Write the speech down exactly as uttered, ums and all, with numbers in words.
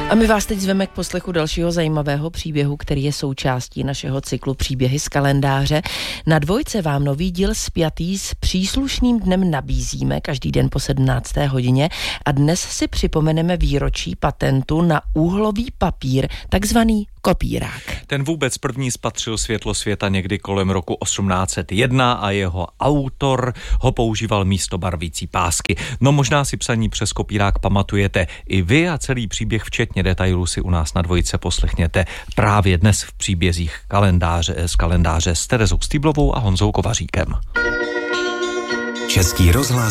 A my vás teď zveme k poslechu dalšího zajímavého příběhu, který je součástí našeho cyklu Příběhy z kalendáře. Na Dvojce vám nový díl spjatý s příslušným dnem nabízíme každý den po sedmnácté hodině a dnes si připomeneme výročí patentu na úhlový papír, takzvaný kopírák. Ten vůbec první spatřil světlo světa někdy kolem roku osmnáct set jedna a jeho autor ho používal místo barvící pásky. No možná si psaní přes kopírák pamatujete i vy a celý příběh včetně detailů si u nás na Dvojce poslechněte právě dnes v příbězích kalendáře, z kalendáře s Terezou Stýblovou a Honzou Kovaříkem. Český rozhlas